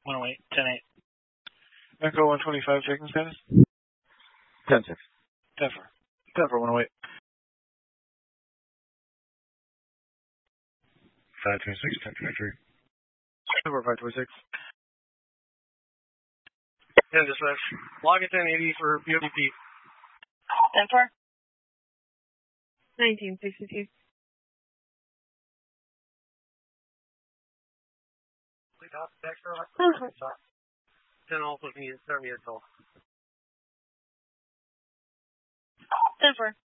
108, 10-8. Echo 125, checking status. 10-6. Denver 108. 526, 10-3. Denver 526. Yeah, dispatch. Log at 1080 for BODP. Denver 1962. Then also can you start me at 12. Denver